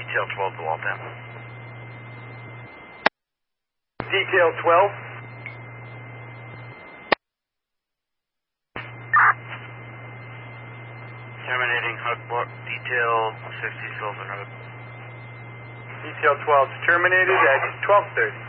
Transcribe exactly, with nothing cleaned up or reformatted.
Detail twelve to Waltham. Detail twelve. Terminating Huck Block, Detail sixty Sylvan Road. Detail twelve is terminated at twelve thirty.